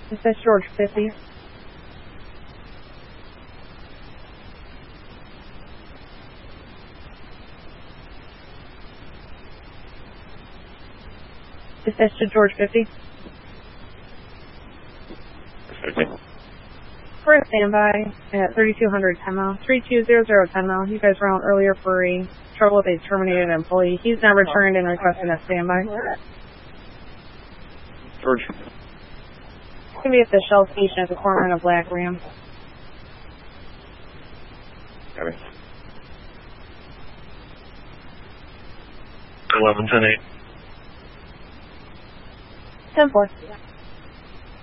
Dispatch George 50. Dispatch to George 50. 50. We're at standby at 3200 10 mile. 3200 10 mile. You guys were out earlier for a trouble with a terminated employee. He's now returned and requesting a standby. George. It's going to be at the Shell station at the corner of Black Ram. Copy. 11-10-8. 10-4.